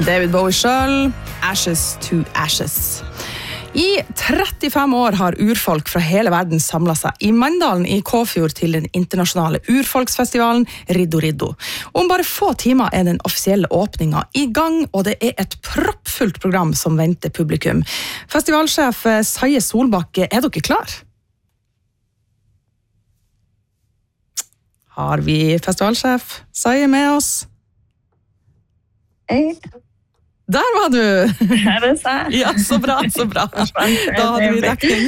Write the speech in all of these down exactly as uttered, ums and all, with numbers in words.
David Bowie selv, Ashes to Ashes. I trettifem år har urfolk fra hele verden samlet seg i Mandalen i Kåfjord til den internasjonale urfolksfestivalen Riddu Riddu. Om bare få timer er den offisielle åpningen i gang, og det er et proppfullt program som venter publikum. Festivalsjef Saie Solbakke, er dere klar? Har vi festivalsjef Saie med oss? Hei. Der var du! Her er det. Ja, så bra, så bra. Da hadde vi dekning.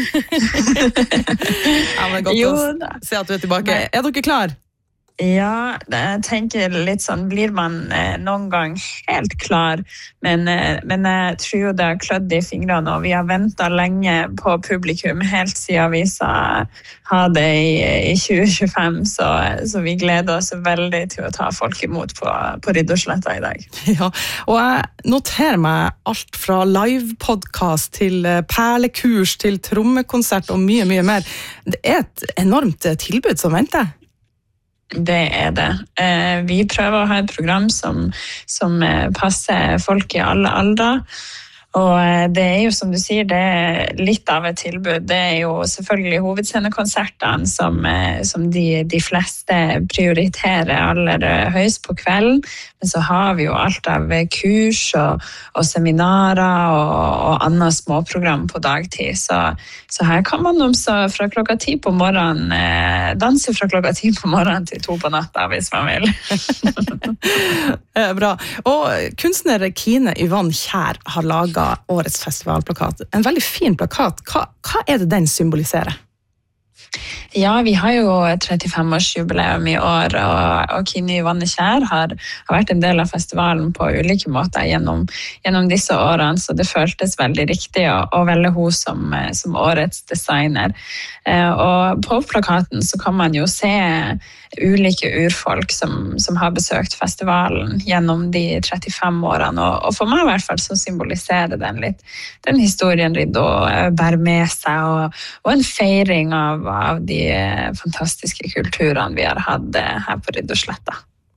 Ja, men godt jo, å se at du er tilbake. Er dere klar? Ja, jeg tenker litt sånn, blir man eh, noen gang helt klar, men, eh, men jeg tror jo det har klødd i fingrene, og vi har ventet lenge på publikum, helt siden vi sa ha det i, i tjue tjuefem, så, så vi gleder oss veldig til å ta folk imot på, på Riddarsletta i dag. Ja, og jeg noterer meg alt fra live-podcast til perlekurs, til trommekonsert og mye, mye mer. Det er et enormt tilbud som venter. Det er det. Vi prøver å ha et program som, som passer folk i alle aldre. Og det er jo, som du sier, det er litt av et tilbud. Det er jo selvfølgelig hovedscenekonsertene som, som de, de fleste prioriterer aller høyest på kvelden. Men så har vi jo alt av kurs og, og seminarer og, og andre småprogram på dagtid. Så, så her kan man også fra klokka ti på morgenen danse fra klokka ti på morgenen til to på natta, hvis man vil. Bra. Og kunstner Kine Yvonne Kjær har laget årets festivalplakat. En veldig fin plakat. Hva, hva er det den symboliserer? Ja, vi har jo trettifem-årsjubileum i år, og, og Kine Yvonne Kjær har, har vært en del av festivalen på ulike måter gjennom, gjennom disse årene, så det føltes veldig riktig å, å velge hun som, som årets designer. Og på plakaten så kan man jo se ulike urfolk som, som har besøkt festivalen gjennom de trettifem årene, og, og for meg i hvert fall så symboliserer den litt den historien Riddu bærer med seg, og, og en feiring av, av de fantastiske kulturene vi har hatt her på Riddarsletta.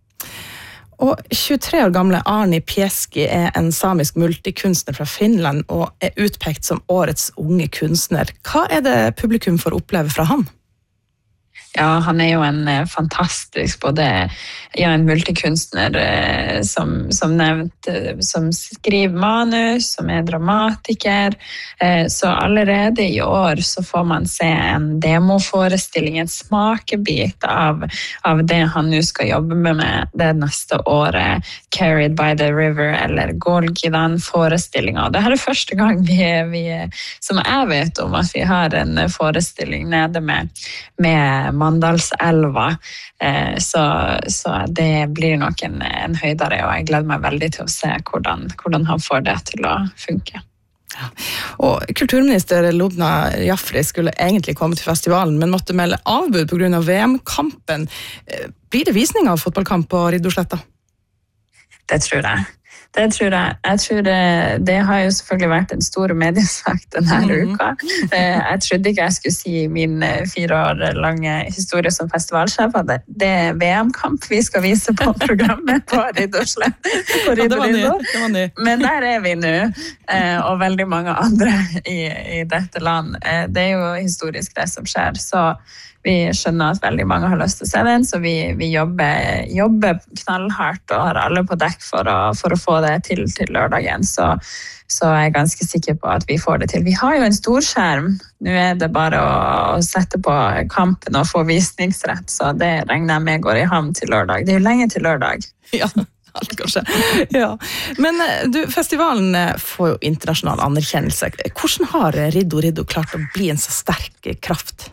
Og tjuetre år gamle Arni Pieski er en samisk multikunstner fra Finland og er utpekt som årets unge kunstner. Hva er det publikum får oppleve fra han? Ja, han er jo en fantastisk, både ja, en multikunstner eh, som, som nevnt, som skriver manus, som er dramatiker. Eh, så allerede i år så får man se en demoforestilling, en smakebit av, av det han nå skal jobbe med, med det neste året, Carried by the River, eller Golgidan-forestillinga. Dette er første gang vi, vi, som jeg vet om, at vi har en forestilling nede med, med Mandalselva, så, så det blir nok en, en høydere, og jeg gleder meg veldig til å se hvordan, hvordan han får det til å funke. Ja. Og kulturminister Lubna Jafri skulle egentlig komme til festivalen, men måtte melde avbud på grunn av V M-kampen. Blir det visning av fotballkamp på Riddarsletta? Det tror jeg. Det tror jeg. Jeg tror det, det har jo selvfølgelig vært en stor mediesak denne mm-hmm. uka. Jeg trodde ikke jeg skulle si min fire år lange historie som festivalsjef, at det, det er V M-kamp vi skal vise på programmet på Riddarsletta. Ja, det var ny. Det var ny. Men der er vi nå, og veldig mange andre i, i dette land. Det er jo historisk det som skjer, så vi skjønner at veldig mange har lyst til å se den, så vi, vi jobber, jobber knallhardt og har alle på dekk for å, for å få det til, til lørdagen. Så, så jeg er ganske sikker på at vi får det til. Vi har jo en stor skjerm. Nå er det bare å, å sette på kampen og få visningsrett, så det regner jeg med går i havn til lørdag. Det er jo lenge til lørdag. Ja. Alt, kanskje. Ja. Men du, festivalen får jo internasjonal anerkjennelse. Hvordan har Riddu Riddu klart å bli en så sterk kraft?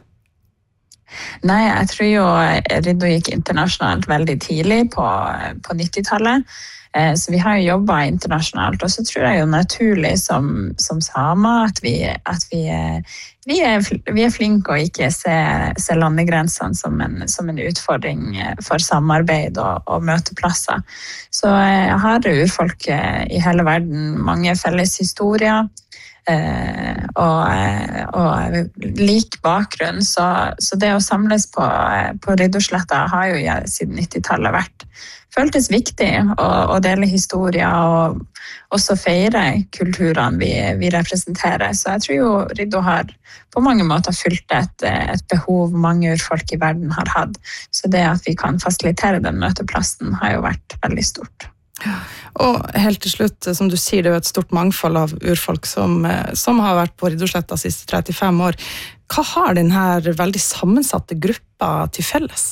Nei, jeg tror jo Riddu gikk internasjonalt veldig tidlig på, på nittitallet, så vi har jo jobbet internasjonalt, og så tror jeg jo naturlig som, som samer at, vi, at vi, vi, er, vi er flinke å ikke se, se landegrensene som en, som en utfordring for samarbeid og, og møteplasser. Så jeg har urfolk i hele verden mange felles historier, Eh, og, og lik bakgrunn, så, så det å samles på, på Riddarsletta har jo siden nittitallet vært føltes viktig å, å dele historier og også feire kulturene vi, vi representerer. Så jeg tror jo Riddu har på mange måter fylt et, et behov mange urfolk i verden har hatt. Så det at vi kan fasilitere den møteplassen har jo vært veldig stort. Og helt til slutt, som du sier, det er jo et stort mangfold av urfolk som, som har vært på Riddusletta de siste trettifem år. Hva har denne veldig sammensatte gruppa til felles?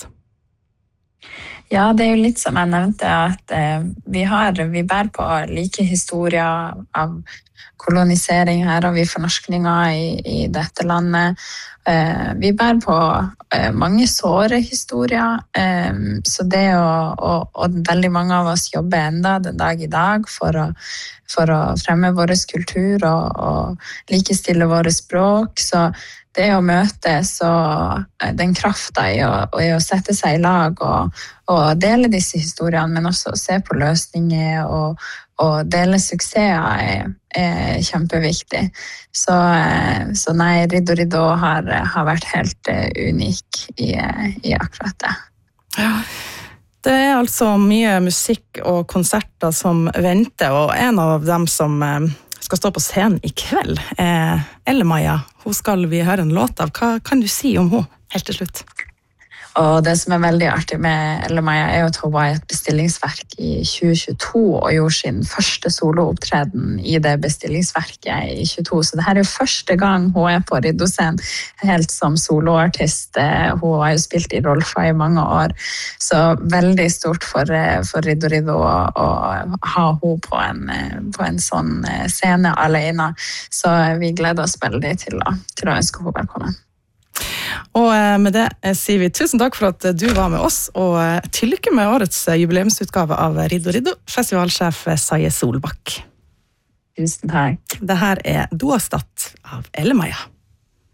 Ja, det er jo litt som jeg nevnte, at eh, vi, har, vi bærer på like historier av kolonisering. Her har vi fornorskninger i, i dette landet. Eh, vi bærer på eh, mange såre historier, eh, så det å, og, og veldig mange av oss jobber enda den dag i dag for å, for å fremme vår kultur og, og likestille våre språk, så det å møtes og den kraften i å, i å sette seg i lag og, og dele disse historiene, men også se på løsninger og, og dele suksesser er, er kjempeviktig. Så, så nei, Riddu Riddu har, har vært helt unik i, i akkurat det. Ja. Det er altså mye musikk og konserter som venter, og en av dem som skal stå på scenen i kveld er Elle-Maja. Hun skal vi høre en låt av. Hva kan du si om hun helt til slutt? Og det som er veldig artig med Elle-Maja er at hun var i et bestillingsverk i tjue tjueto og gjorde sin første soloopptreden i det bestillingsverket i tjueto. Så det her er jo første gang hun er på Riddu-scenen helt som soloartist. Hun har jo spilt i Rolfa i mange år, så veldig stort for, for Riddu Riddu å, å ha hun på en, på en sånn scene alene. Så vi gleder oss veldig til å, til å ønske hun velkommen. Og med det sier vi tusen takk for at du var med oss, og til lykke med årets jubileumsutgave av Riddu Riddu, festivalsjef Saie Solbakk. Tusen takk. Det her er Doastat av Elle-Maja.